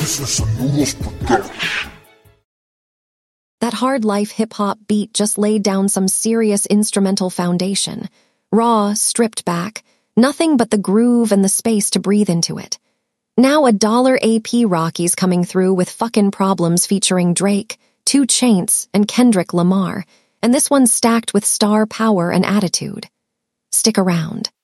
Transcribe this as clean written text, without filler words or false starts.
That hard life hip-hop beat just laid down some serious instrumental foundation. Raw, stripped back, nothing but the groove and the space to breathe into it. Now a dollar AP Rocky's coming through with Fucking Problems featuring Drake, 2 Chainz, and Kendrick Lamar, and this one's stacked with star power and attitude. Stick around.